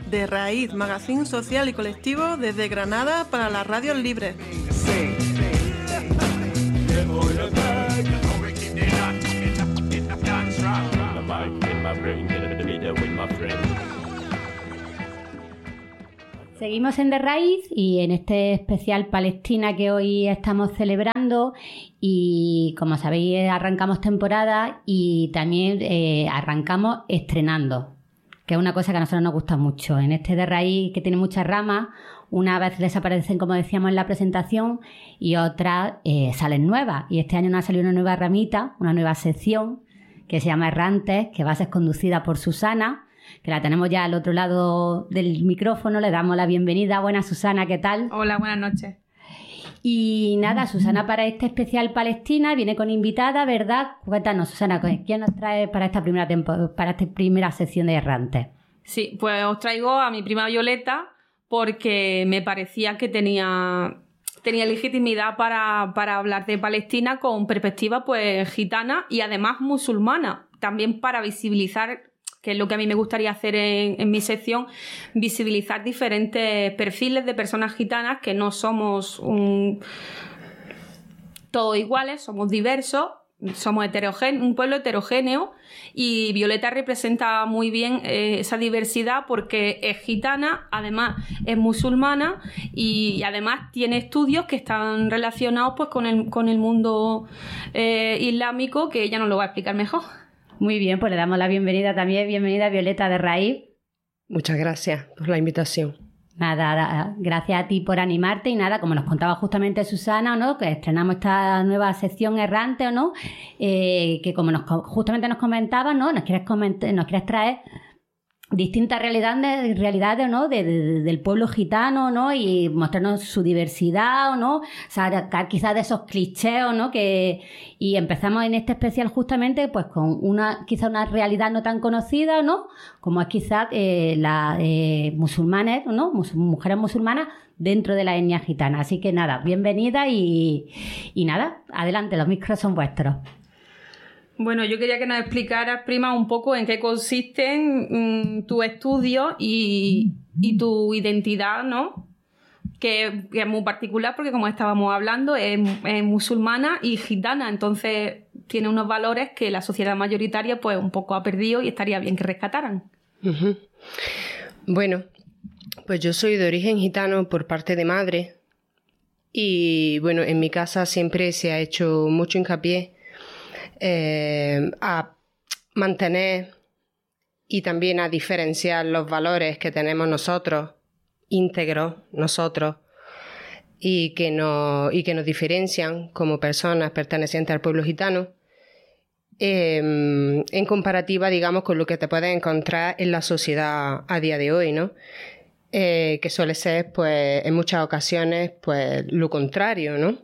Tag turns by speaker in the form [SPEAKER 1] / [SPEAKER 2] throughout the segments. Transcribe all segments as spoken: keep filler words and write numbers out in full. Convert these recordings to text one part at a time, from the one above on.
[SPEAKER 1] De Raíz, magazín social y colectivo desde Granada para las radios libres.
[SPEAKER 2] Seguimos en De Raíz y en este especial Palestina que hoy estamos celebrando, y como sabéis arrancamos temporada y también eh, arrancamos estrenando, que es una cosa que a nosotros nos gusta mucho. En este De Raíz, que tiene muchas ramas, una vez desaparecen, como decíamos en la presentación, y otras eh, salen nuevas. Y este año nos ha salido una nueva ramita, una nueva sección que se llama Errantes, que va a ser conducida por Susana, que la tenemos ya al otro lado del micrófono. Le damos la bienvenida. Buenas, Susana, ¿qué tal?
[SPEAKER 3] Hola, buenas noches.
[SPEAKER 2] Y nada, Susana, para este especial Palestina viene con invitada, ¿verdad? Cuéntanos, Susana, ¿quién nos trae para esta primera tempo- para esta primera sección de Errantes?
[SPEAKER 3] Sí, pues os traigo a mi prima Violeta porque me parecía que tenía, tenía legitimidad para, para hablar de Palestina con perspectiva pues gitana y además musulmana, también para visibilizar, que es lo que a mí me gustaría hacer en, en mi sección, visibilizar diferentes perfiles de personas gitanas, que no somos un, todos iguales, somos diversos, somos heterogéneos, un pueblo heterogéneo, y Violeta representa muy bien eh, esa diversidad porque es gitana, además es musulmana y, y además tiene estudios que están relacionados pues con el, con el mundo eh, islámico, que ella nos lo va a explicar mejor.
[SPEAKER 2] Muy bien, pues le damos la bienvenida también. Bienvenida, Violeta, de Raíz.
[SPEAKER 4] Muchas gracias por la invitación.
[SPEAKER 2] Nada, gracias a ti por animarte. Y nada, como nos contaba justamente Susana, ¿no?, que estrenamos esta nueva sección Errante, ¿o no? Eh, que como nos, justamente nos comentaba, ¿no?, nos quieres, comentar, nos quieres traer distintas realidades, realidades, ¿no?, de, de, del pueblo gitano, ¿no?, y mostrarnos su diversidad, ¿no?, sacar quizás de esos clichés, ¿no?, que y empezamos en este especial justamente pues con una quizás una realidad no tan conocida, ¿no?, como es quizás eh, las eh, musulmanes, ¿no?, Mus- mujeres musulmanas dentro de la etnia gitana. Así que nada, bienvenida y, y nada, adelante, los micros son vuestros.
[SPEAKER 3] Bueno, yo quería que nos explicaras, prima, un poco en qué consisten mmm, tu estudio y, y tu identidad, ¿no? Que, que es muy particular porque, como estábamos hablando, es, es musulmana y gitana, entonces tiene unos valores que la sociedad mayoritaria pues un poco ha perdido y estaría bien que rescataran.
[SPEAKER 4] Uh-huh. Bueno, pues yo soy de origen gitano por parte de madre y, bueno, en mi casa siempre se ha hecho mucho hincapié Eh, a mantener y también a diferenciar los valores que tenemos nosotros, íntegros nosotros, y que nos, y que nos diferencian como personas pertenecientes al pueblo gitano, eh, en comparativa, digamos, con lo que te puedes encontrar en la sociedad a día de hoy, ¿no? Eh, que suele ser, pues, en muchas ocasiones, pues, lo contrario, ¿no?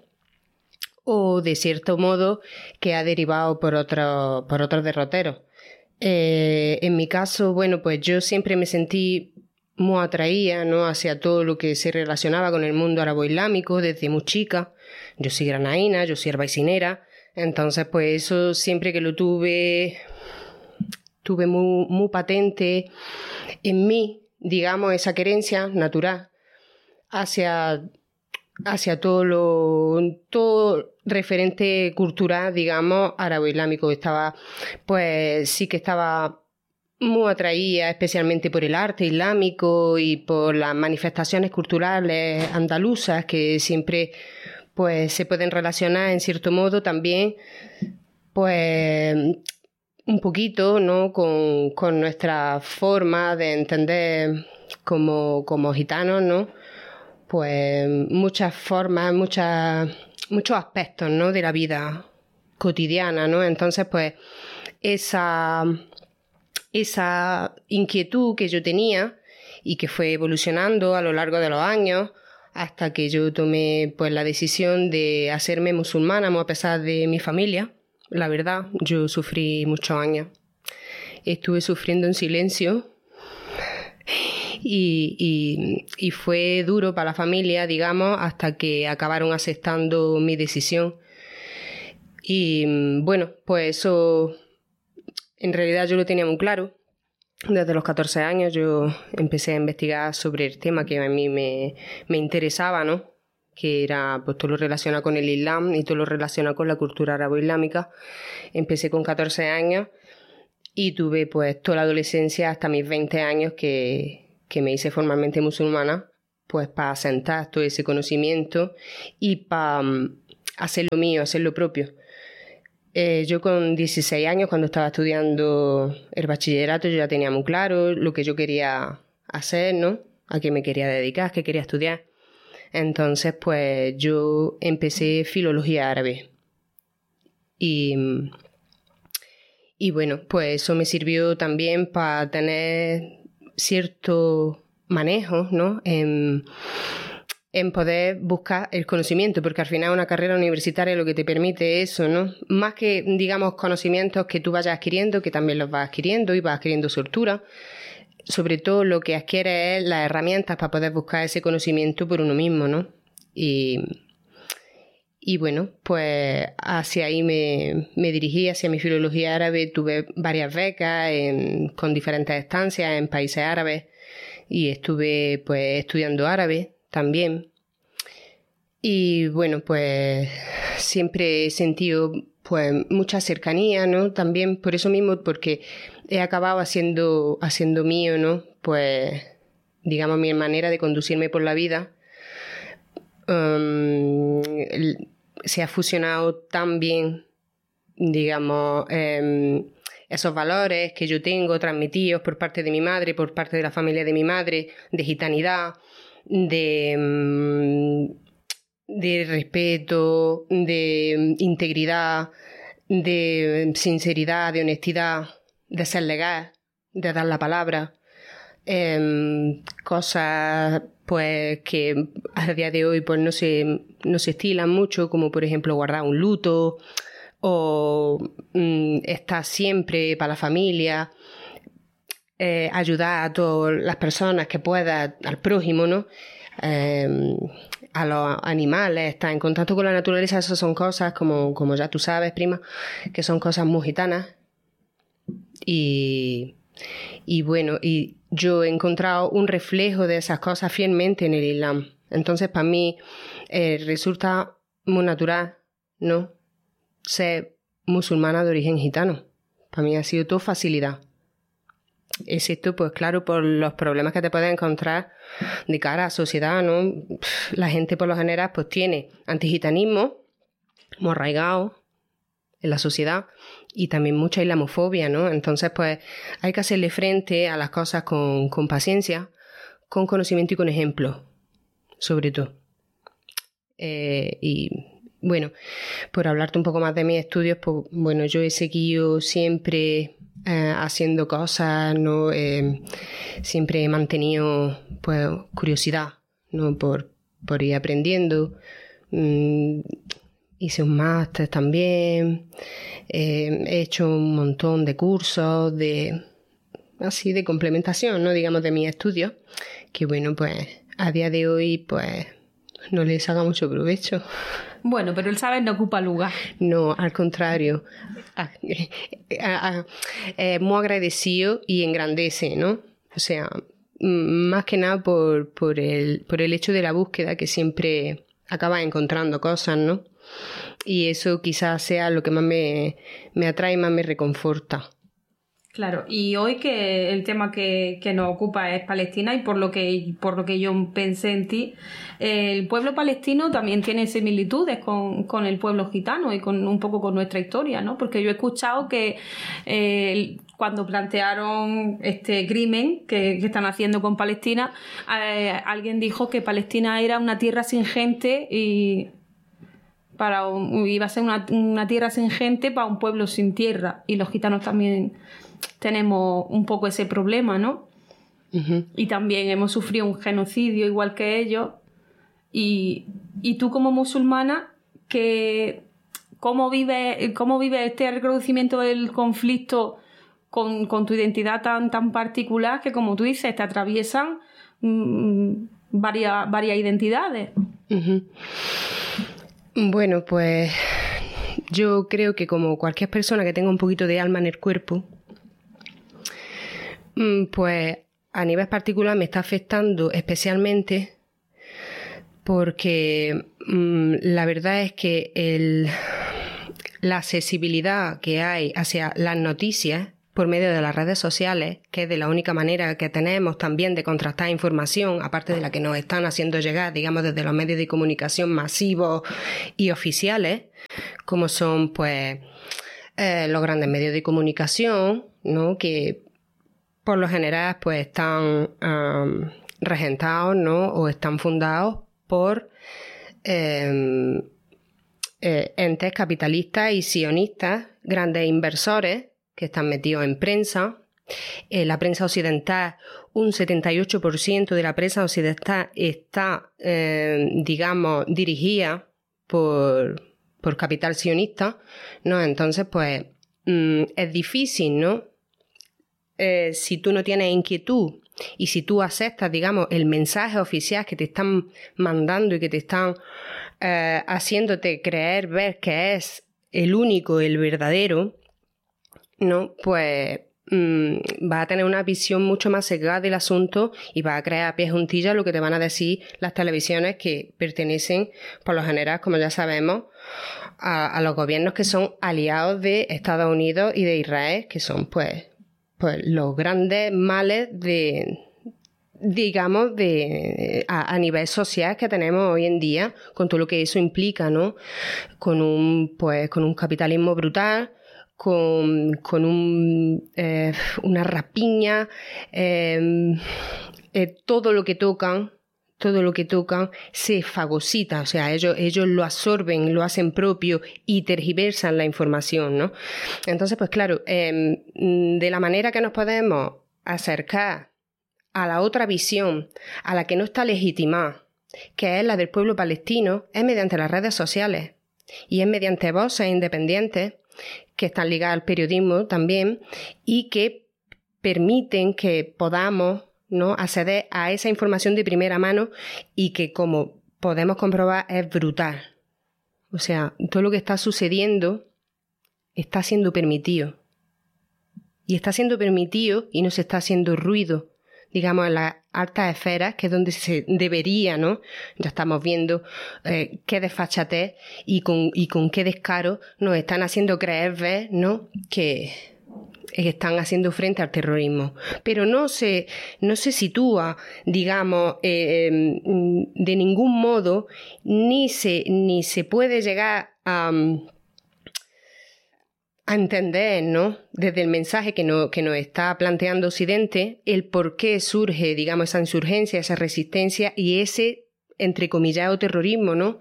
[SPEAKER 4] O de cierto modo que ha derivado por otro, por otros derroteros. Eh, en mi caso, bueno, pues yo siempre me sentí muy atraída, ¿no?, hacia todo lo que se relacionaba con el mundo árabe-islámico desde muy chica. Yo soy granaína, yo soy herbaicinera, entonces pues eso siempre que lo tuve, tuve muy, muy patente en mí, digamos, esa querencia natural hacia... hacia todo lo todo referente cultural, digamos, árabe-islámico. Estaba, pues sí que estaba muy atraída especialmente por el arte islámico y por las manifestaciones culturales andaluzas que siempre pues se pueden relacionar en cierto modo también pues un poquito, ¿no?, con, con nuestra forma de entender como, como gitanos, ¿no?, pues muchas formas, muchas, muchos aspectos, ¿no?, de la vida cotidiana, ¿no? Entonces, pues, esa, esa inquietud que yo tenía y que fue evolucionando a lo largo de los años hasta que yo tomé, pues, la decisión de hacerme musulmana, a pesar de mi familia. La verdad, yo sufrí muchos años. Estuve sufriendo en silencio. Y, y, y fue duro para la familia, digamos, hasta que acabaron aceptando mi decisión. Y bueno, pues eso en realidad yo lo tenía muy claro. Desde los catorce años yo empecé a investigar sobre el tema que a mí me, me interesaba, ¿no? Que era pues, todo lo relacionado con el Islam y todo lo relacionado con la cultura arabo-islámica. Empecé con catorce años y tuve pues toda la adolescencia hasta mis veinte años que, que me hice formalmente musulmana, pues para asentar todo ese conocimiento y para um, hacer lo mío, hacer lo propio. Eh, yo con dieciséis años, cuando estaba estudiando el bachillerato, yo ya tenía muy claro lo que yo quería hacer, ¿no? A qué me quería dedicar, qué quería estudiar. Entonces, pues yo empecé filología árabe. Y, y bueno, pues eso me sirvió también para tener cierto manejo, ¿no? En, en poder buscar el conocimiento, porque al final una carrera universitaria lo que te permite es eso, ¿no? Más que, digamos, conocimientos que tú vayas adquiriendo, que también los vas adquiriendo y vas adquiriendo soltura, sobre todo lo que adquieres es las herramientas para poder buscar ese conocimiento por uno mismo, ¿no? Y, y bueno, pues hacia ahí me, me dirigí, hacia mi filología árabe. Tuve varias becas en, con diferentes estancias en países árabes y estuve pues estudiando árabe también. Y bueno, pues siempre he sentido pues mucha cercanía, ¿no? También por eso mismo, porque he acabado haciendo, haciendo mío, ¿no? Pues, digamos, mi manera de conducirme por la vida um, se ha fusionado tan bien, digamos, um, esos valores que yo tengo transmitidos por parte de mi madre, por parte de la familia de mi madre, de gitanidad, de, um, de respeto, de integridad, de sinceridad, de honestidad, de ser legal, de dar la palabra, eh, cosas pues que a día de hoy pues no se, no se estilan mucho, como por ejemplo guardar un luto o mm, estar siempre para la familia, eh, ayudar a todas las personas que puedas, al prójimo, ¿no? Eh, a los animales, estar en contacto con la naturaleza. Esas son cosas, como, como ya tú sabes, prima, que son cosas muy gitanas. Y, y bueno, y yo he encontrado un reflejo de esas cosas fielmente en el Islam. Entonces, para mí eh, resulta muy natural, ¿no?, ser musulmana de origen gitano. Para mí ha sido todo facilidad. Excepto, pues claro, por los problemas que te puedes encontrar de cara a la sociedad, ¿no? La gente por lo general pues tiene antigitanismo muy arraigado en la sociedad y también mucha islamofobia, ¿no? Entonces, pues hay que hacerle frente a las cosas con, con paciencia, con conocimiento y con ejemplo, sobre todo. Eh, y bueno, por hablarte un poco más de mis estudios, pues bueno, yo he seguido siempre Eh, haciendo cosas, ¿no? Eh, siempre he mantenido pues curiosidad, ¿no? Por, por ir aprendiendo. Mm, hice un máster también. Eh, he hecho un montón de cursos de así de complementación, ¿no?, digamos, de mis estudios, que bueno, pues a día de hoy pues no les haga mucho provecho.
[SPEAKER 3] Bueno, pero el saber no ocupa lugar.
[SPEAKER 4] No, al contrario. Es muy agradecido y engrandece, ¿no? O sea, más que nada por, por, el, por el hecho de la búsqueda, que siempre acabas encontrando cosas, ¿no? Y eso quizás sea lo que más me, me atrae y más me reconforta.
[SPEAKER 3] Claro, y hoy que el tema que, que nos ocupa es Palestina, y por lo que por lo que yo pensé en ti, el pueblo palestino también tiene similitudes con, con el pueblo gitano y con un poco con nuestra historia, ¿no? Porque yo he escuchado que eh, cuando plantearon este crimen que, que están haciendo con Palestina, eh, alguien dijo que Palestina era una tierra sin gente y para un, iba a ser una, una tierra sin gente para un pueblo sin tierra, y los gitanos también tenemos un poco ese problema, ¿no? Uh-huh. Y también hemos sufrido un genocidio igual que ellos. Y, y tú como musulmana, que, ¿cómo vives cómo vive este reconocimiento del conflicto con, con tu identidad tan, tan particular que, como tú dices, te atraviesan mmm, varias, varias identidades?
[SPEAKER 4] Uh-huh. Bueno, pues yo creo que como cualquier persona que tenga un poquito de alma en el cuerpo, Pues a nivel particular me está afectando especialmente porque mmm, la verdad es que el, la accesibilidad que hay hacia las noticias por medio de las redes sociales, que es de la única manera que tenemos también de contrastar información, aparte de la que nos están haciendo llegar, digamos, desde los medios de comunicación masivos y oficiales, como son, pues, eh, los grandes medios de comunicación, ¿no?, que por lo general, pues, están um, regentados, ¿no?, o están fundados por eh, eh, entes capitalistas y sionistas, grandes inversores, que están metidos en prensa. Eh, la prensa occidental, un setenta y ocho por ciento de la prensa occidental está, eh, digamos, dirigida por, por capital sionista, ¿no? Entonces, pues, mmm, es difícil, ¿no? Eh, si tú no tienes inquietud y si tú aceptas, digamos, el mensaje oficial que te están mandando y que te están eh, haciéndote creer, ver que es el único, el verdadero, ¿no? Pues mmm, va a tener una visión mucho más sesgada del asunto y va a crear a pie juntillas lo que te van a decir las televisiones que pertenecen, por lo general, como ya sabemos, a, a los gobiernos que son aliados de Estados Unidos y de Israel, que son, pues, pues los grandes males de, digamos, de a, a nivel social que tenemos hoy en día, con todo lo que eso implica, ¿no? Con un, pues, con un capitalismo brutal, con, con un, eh, una rapiña, eh, eh, todo lo que tocan, todo lo que tocan se fagocita, o sea, ellos, ellos lo absorben, lo hacen propio y tergiversan la información, ¿no? Entonces, pues claro, eh, de la manera que nos podemos acercar a la otra visión, a la que no está legitimada, que es la del pueblo palestino, es mediante las redes sociales y es mediante voces independientes que están ligadas al periodismo también y que permiten que podamos, ¿no?, acceder a esa información de primera mano y que, como podemos comprobar, es brutal. O sea, todo lo que está sucediendo está siendo permitido. Y está siendo permitido y no se está haciendo ruido, digamos, en las altas esferas, que es donde se debería, ¿no? Ya estamos viendo eh, qué desfachatez y con, y con qué descaro nos están haciendo creer, ver, ¿no?, que están haciendo frente al terrorismo. Pero no se, no se sitúa, digamos, eh, de ningún modo, ni se, ni se puede llegar a... a entender, ¿no?, desde el mensaje que, no, que nos está planteando Occidente, el por qué surge, digamos, esa insurgencia, esa resistencia y ese, entrecomillado, terrorismo, ¿no?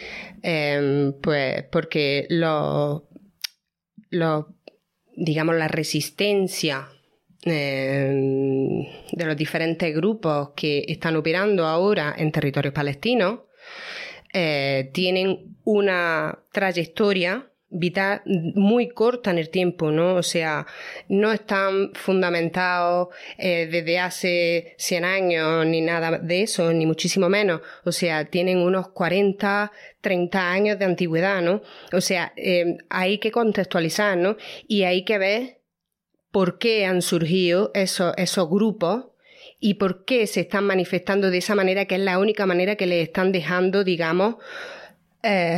[SPEAKER 4] Eh, pues porque los, los, digamos, la resistencia eh, de los diferentes grupos que están operando ahora en territorios palestinos eh, tienen una trayectoria vital muy corta en el tiempo, ¿no? O sea, no están fundamentados eh, desde hace cien años ni nada de eso, ni muchísimo menos. O sea, tienen unos cuarenta, treinta años de antigüedad, ¿no? O sea, eh, hay que contextualizar, ¿no? Y hay que ver por qué han surgido esos, esos grupos y por qué se están manifestando de esa manera, que es la única manera que les están dejando, digamos, eh,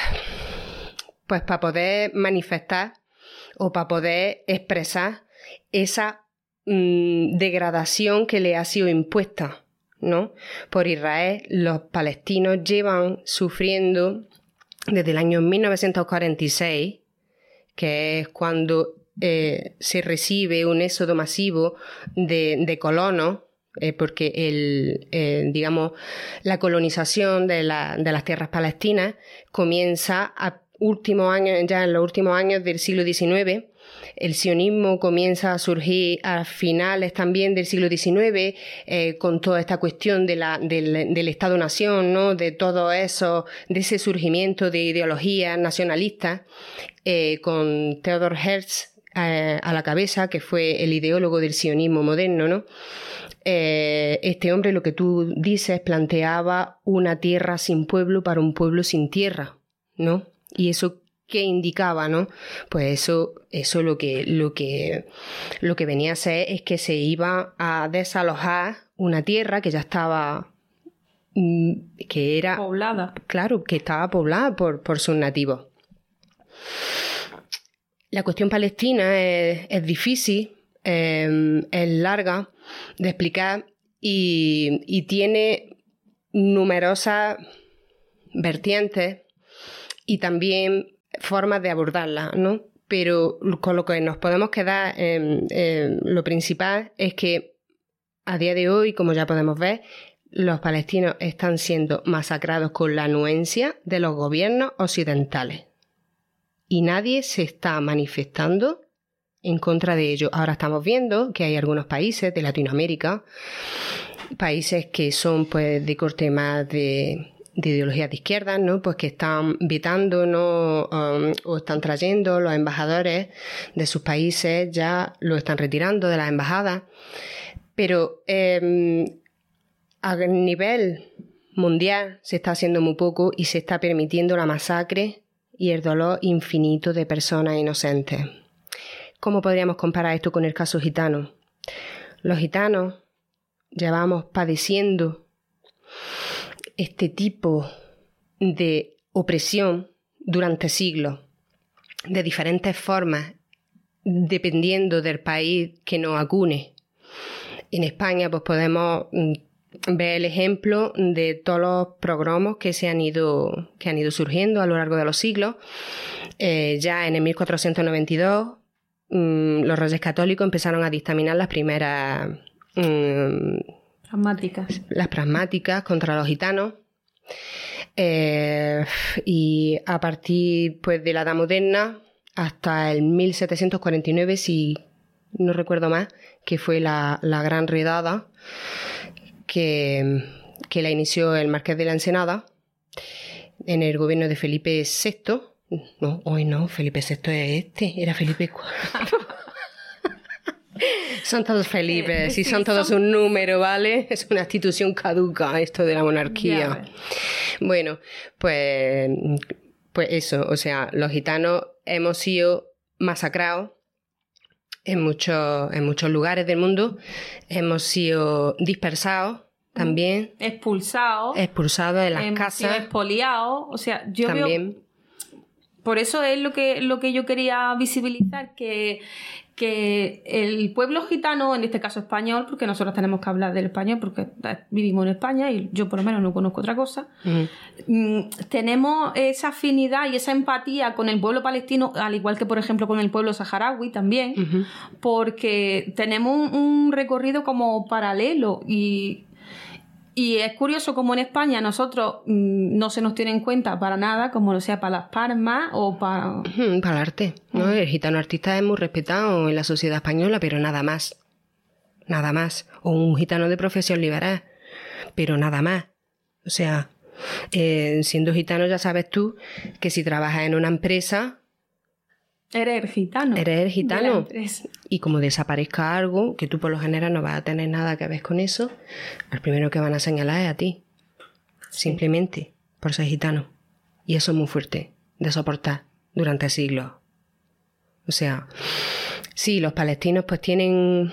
[SPEAKER 4] pues para poder manifestar o para poder expresar esa mmm, degradación que le ha sido impuesta, ¿no?, por Israel. Los palestinos llevan sufriendo desde el año mil novecientos cuarenta y seis, que es cuando eh, se recibe un éxodo masivo de, de colonos, eh, porque el, eh, digamos, la colonización de, la, de las tierras palestinas comienza a últimos años, ya en los últimos años del siglo diecinueve. El sionismo comienza a surgir a finales también del siglo diecinueve, eh, con toda esta cuestión de la, del, del Estado-Nación, ¿no?, de todo eso, de ese surgimiento de ideologías nacionalistas, eh, con Theodor Herzl eh, a la cabeza, que fue el ideólogo del sionismo moderno, ¿no? Eh, este hombre, lo que tú dices, planteaba una tierra sin pueblo para un pueblo sin tierra, ¿no? Y eso que indicaba, ¿no? Pues eso, eso lo que, lo que, lo que venía a ser es que se iba a desalojar una tierra que ya estaba, que era
[SPEAKER 3] poblada.
[SPEAKER 4] Claro, que estaba poblada por, por sus nativos. La cuestión palestina es, es difícil, eh, es larga de explicar y, y tiene numerosas vertientes y también formas de abordarla, ¿no? Pero con lo que nos podemos quedar, eh, eh, lo principal es que a día de hoy, como ya podemos ver, los palestinos están siendo masacrados con la anuencia de los gobiernos occidentales. Y nadie se está manifestando en contra de ello. Ahora estamos viendo que hay algunos países de Latinoamérica, países que son pues de corte más de, de ideología de izquierda, ¿no? Pues que están vetando, ¿no? Um, o están trayendo los embajadores de sus países, ya lo están retirando de las embajadas. Pero eh, a nivel mundial se está haciendo muy poco y se está permitiendo la masacre y el dolor infinito de personas inocentes. ¿Cómo podríamos comparar esto con el caso gitano? Los gitanos llevamos padeciendo este tipo de opresión durante siglos, de diferentes formas, dependiendo del país que nos acune. En España pues podemos ver el ejemplo de todos los pogromos que se han ido, que han ido surgiendo a lo largo de los siglos. Eh, ya en el mil cuatrocientos noventa y dos mmm, los reyes católicos empezaron a dictaminar las primeras mmm,
[SPEAKER 3] pragmáticas.
[SPEAKER 4] las pragmáticas contra los gitanos. Eh, y a partir pues, de la Edad Moderna hasta el mil setecientos cuarenta y nueve, si no recuerdo más, que fue la, la gran redada que, que la inició el Marqués de la Ensenada en el gobierno de Felipe sexto. No, hoy no, Felipe sexto es este, era Felipe cuarto. Son todos Felipes, sí, y son todos son... un número, ¿vale? Es una institución caduca esto de la monarquía. Bueno, pues, pues eso, o sea, los gitanos hemos sido masacrados en muchos, en muchos lugares del mundo, hemos sido dispersados también.
[SPEAKER 3] Expulsados.
[SPEAKER 4] Expulsados de las
[SPEAKER 3] hemos
[SPEAKER 4] casas.
[SPEAKER 3] Sido expoliados, o sea, yo
[SPEAKER 4] también.
[SPEAKER 3] Veo... Por eso es lo que, lo que yo quería visibilizar, que, que el pueblo gitano, en este caso español, porque nosotros tenemos que hablar del español porque vivimos en España y yo por lo menos no conozco otra cosa, uh-huh. tenemos esa afinidad y esa empatía con el pueblo palestino, al igual que por ejemplo con el pueblo saharaui también, uh-huh. porque tenemos un, un recorrido como paralelo y... Y es curioso como en España nosotros mmm, no se nos tiene en cuenta para nada, como lo sea para las palmas o para...
[SPEAKER 4] Uh-huh, para el arte, ¿no? Uh-huh. El gitano artista es muy respetado en la sociedad española, pero nada más. Nada más. O un gitano de profesión liberal, pero nada más. O sea, eh, siendo gitano ya sabes tú que si trabajas en una empresa...
[SPEAKER 3] Eres el gitano.
[SPEAKER 4] Eres el gitano. Y como desaparezca algo, que tú por lo general no vas a tener nada que ver con eso, el primero que van a señalar es a ti. Sí. Simplemente por ser gitano. Y eso es muy fuerte de soportar durante siglos. O sea, sí, los palestinos pues tienen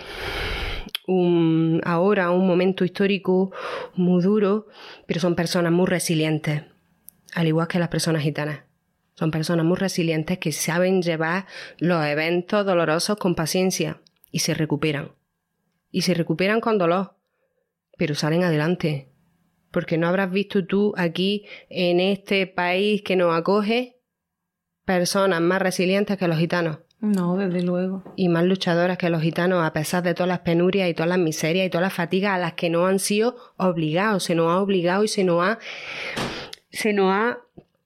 [SPEAKER 4] un, ahora un momento histórico muy duro, pero son personas muy resilientes, al igual que las personas gitanas. Son personas muy resilientes que saben llevar los eventos dolorosos con paciencia y se recuperan. Y se recuperan con dolor, pero salen adelante. Porque no habrás visto tú aquí, en este país que nos acoge, personas más resilientes que los gitanos.
[SPEAKER 3] No, desde luego.
[SPEAKER 4] Y más luchadoras que los gitanos, a pesar de todas las penurias y todas las miserias y todas las fatigas a las que no han sido obligados. Se nos ha obligado y se nos ha... Se nos ha...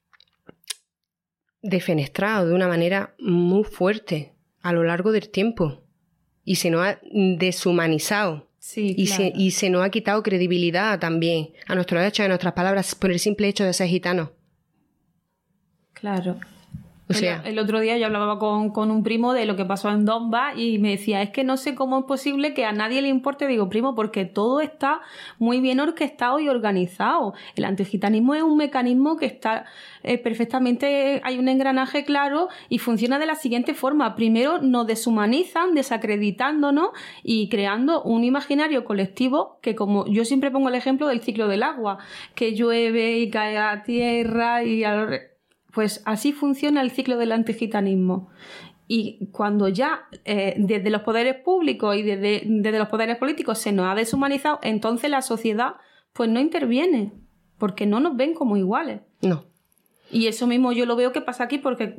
[SPEAKER 4] defenestrado de una manera muy fuerte a lo largo del tiempo y se nos ha deshumanizado
[SPEAKER 3] sí,
[SPEAKER 4] y,
[SPEAKER 3] claro.
[SPEAKER 4] se, y se nos ha quitado credibilidad también a nuestros hechos y a nuestras palabras por el simple hecho de ser gitanos.
[SPEAKER 3] Claro.
[SPEAKER 4] O sea,
[SPEAKER 3] el, el otro día yo hablaba con, con un primo de lo que pasó en Donbass y me decía, es que no sé cómo es posible que a nadie le importe. Digo, primo, porque todo está muy bien orquestado y organizado. El antigitanismo es un mecanismo que está eh, perfectamente, hay un engranaje claro y funciona de la siguiente forma. Primero nos deshumanizan, desacreditándonos y creando un imaginario colectivo que, como yo siempre pongo el ejemplo del ciclo del agua, que llueve y cae a tierra y al... Pues así funciona el ciclo del antigitanismo. Y cuando ya eh, desde los poderes públicos y desde, desde los poderes políticos se nos ha deshumanizado, entonces la sociedad pues no interviene, porque no nos ven como iguales.
[SPEAKER 4] No.
[SPEAKER 3] Y eso mismo yo lo veo que pasa aquí, porque